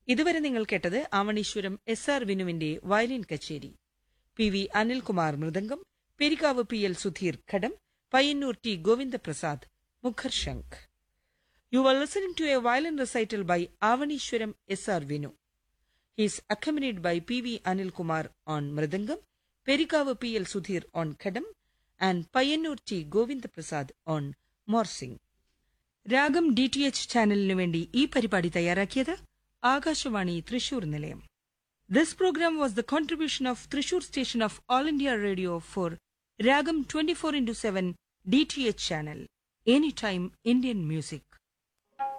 ഇതുവരെ നിങ്ങൾ കേട്ടത് ആവണീശ്വരം SR വിനുവിന്റെ വയലിൻ കച്ചേരി. PV അനിൽകുമാർ മൃദംഗം, പെരിക്കാവ് PL സുധീർ ഘടം, പയ്യന്നൂർ T ഗോവിന്ദപ്രസാദ് മുഖർ ശംഖ്. You were listening to a violin recital by Avanishwaram SR Vinu. He is accompanied by PV Anilkumar on Mridangam, Perikavu PL Sudhir on Khadam, and Payyanur T Govindaprasad on Morsing. രാഗം DTH ചാനലിനു വേണ്ടി ഈ പരിപാടി തയ്യാറാക്കിയത് ആകാശവാണി തൃശൂർ നിലയം. This program was the contribution of Thrissur station of All India Radio for Ragam 24/7 DTH channel. Anytime Indian music.